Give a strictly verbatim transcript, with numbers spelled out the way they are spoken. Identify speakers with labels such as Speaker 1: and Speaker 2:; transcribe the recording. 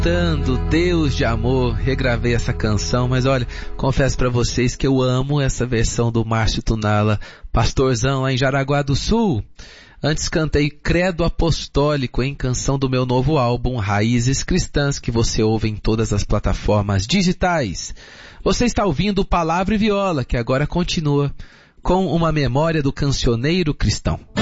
Speaker 1: cantando Deus de Amor, regravei essa canção, mas olha, confesso pra vocês que eu amo essa versão do Márcio Tunala, pastorzão lá em Jaraguá do Sul. Antes cantei Credo Apostólico em canção do meu novo álbum Raízes Cristãs, que você ouve em todas as plataformas digitais. Você está ouvindo Palavra e Viola, que agora continua com uma memória do cancioneiro cristão.